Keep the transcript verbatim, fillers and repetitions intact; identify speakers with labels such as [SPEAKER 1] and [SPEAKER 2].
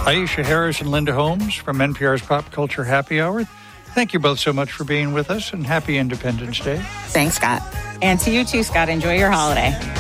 [SPEAKER 1] Aisha Harris and Linda Holmes from N P R's Pop Culture Happy Hour. Thank you both so much for being with us, and happy Independence Day.
[SPEAKER 2] Thanks, Scott. And to you too, Scott. Enjoy your holiday.